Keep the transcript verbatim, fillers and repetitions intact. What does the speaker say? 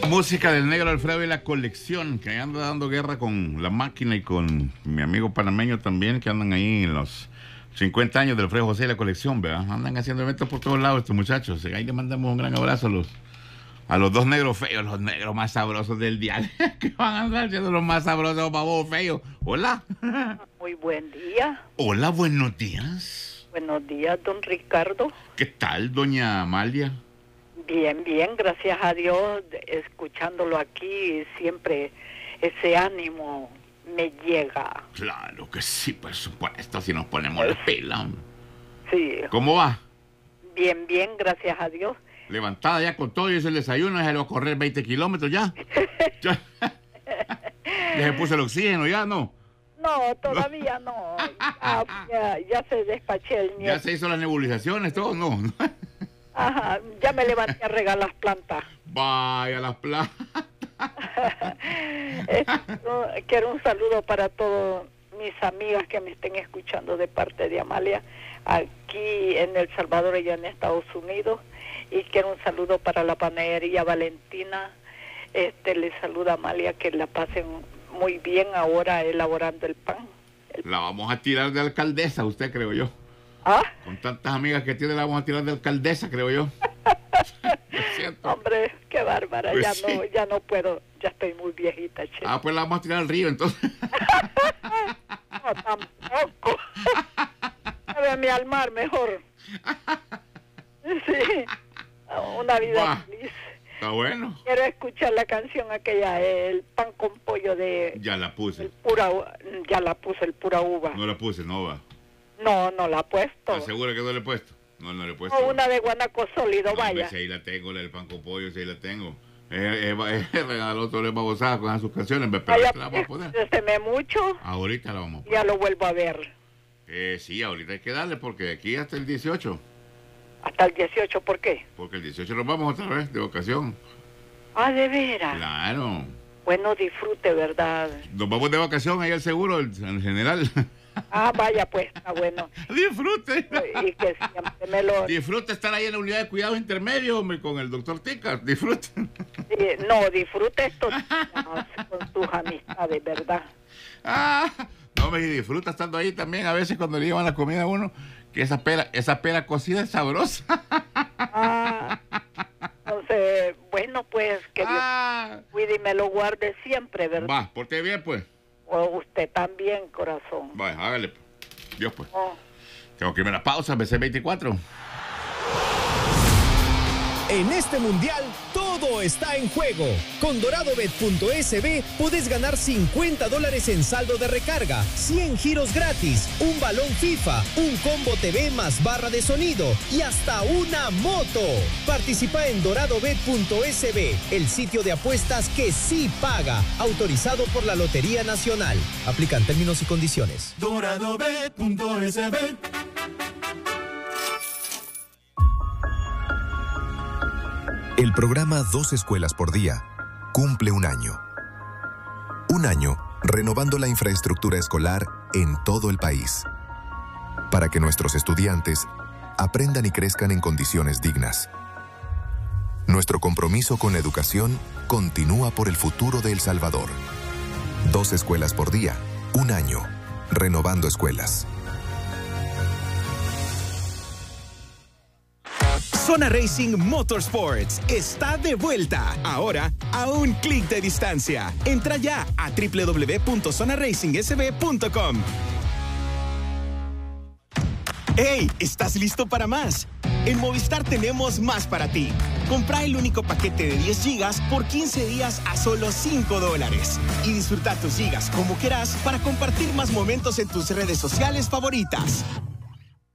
Música del Negro Alfredo y la colección, que anda dando guerra con la máquina y con mi amigo panameño también, que andan ahí en los cincuenta años del Alfredo José y la colección, ¿verdad? Andan haciendo eventos por todos lados estos muchachos. Ahí le mandamos un gran abrazo a los, a los dos negros feos, los negros más sabrosos del día, que van a andar siendo los más sabrosos, babos feos. Hola. Muy buen día. Hola, buenos días. Buenos días, don Ricardo. ¿Qué tal, doña Amalia? Bien, bien, gracias a Dios, escuchándolo aquí, siempre ese ánimo me llega. Claro que sí, por supuesto, si nos ponemos la pila. Sí. ¿Cómo va? Bien, bien, gracias a Dios. Levantada ya con todo y hizo el desayuno, ya le va a correr veinte kilómetros ya. ya. Ya se puso el oxígeno, ya, ¿no? No, todavía no. Ya, ya, ya se despaché el nieto. Ya se hizo las nebulizaciones, todo, no. Ajá, ya me levanté a regar las plantas. Vaya, las plantas. Quiero un saludo para todos mis amigas que me estén escuchando de parte de Amalia, aquí en El Salvador y en Estados Unidos. Y quiero un saludo para la panadería Valentina. Este, les saluda Amalia, que la pasen muy bien ahora elaborando el pan. El... La vamos a tirar de alcaldesa, usted, creo yo. ¿Ah? Con tantas amigas que tiene, la vamos a tirar de alcaldesa, creo yo. Hombre, qué bárbara, pues ya sí. no, ya no puedo, ya estoy muy viejita, che. Ah, pues la vamos a tirar al río, entonces. No, tampoco. Lléveme al mar mejor. Sí, una vida Bah, feliz. está bueno. Quiero escuchar la canción aquella, el pan con pollo de... Ya la puse. El pura, ya la puse, el pura uva. No la puse, no va. No, no la he puesto. ¿Estás segura que no le he puesto? No, no le he puesto. O una de guanaco sólido, No, vaya. hombre, si ahí la tengo, la del pan con pollo, si ahí la tengo. Eh, eh, eh, regaló todo el babosada con sus canciones, pero Vaya, la vamos a poner. Escúcheme mucho. Ahorita la vamos a poner. Ya lo vuelvo a ver. Eh, sí, ahorita hay que darle, porque de aquí hasta el dieciocho. Hasta el dieciocho, ¿por qué? Porque el dieciocho nos vamos otra vez, de ocasión. Ah, ¿de veras? Claro. Bueno, disfrute, ¿verdad? Nos vamos de vacación ahí al seguro, el- en general. Ah, vaya, pues, está bueno. Disfrute. Y que siempre me lo... Disfrute estar ahí en la unidad de cuidados intermedios, hombre, con el doctor Tica. Disfrute. Sí, no, disfrute esto con tus amistades, ¿verdad? Ah, no, me disfruta estando ahí también. A veces cuando le llevan la comida a uno, que esa pera, esa pera cocida es sabrosa. Ah, entonces, bueno, pues, que Dios Ah, cuide y me lo guarde siempre, ¿verdad? va, porte bien, pues. O usted también, corazón. Va, hágale. Dios, pues. Oh. Tengo que irme a la pausa, B C veinticuatro. En este mundial, todo está en juego. Con doradobet punto es be puedes ganar cincuenta dólares en saldo de recarga, cien giros gratis, un balón FIFA, un combo T V más barra de sonido y hasta una moto. Participa en doradobet punto es be, el sitio de apuestas que sí paga. Autorizado por la Lotería Nacional. Aplican términos y condiciones. doradobet punto es be. El programa Dos Escuelas por Día cumple un año. Un año renovando la infraestructura escolar en todo el país, para que nuestros estudiantes aprendan y crezcan en condiciones dignas. Nuestro compromiso con la educación continúa por el futuro de El Salvador. Dos Escuelas por Día, un año, renovando escuelas. Zona Racing Motorsports está de vuelta, ahora a un clic de distancia. Entra ya a doble u doble u doble u punto zona racing s b punto com. ¡Hey! ¿Estás listo para más? En Movistar tenemos más para ti. Compra el único paquete de diez gigas por quince días a solo cinco dólares. Y disfruta tus gigas como quieras para compartir más momentos en tus redes sociales favoritas.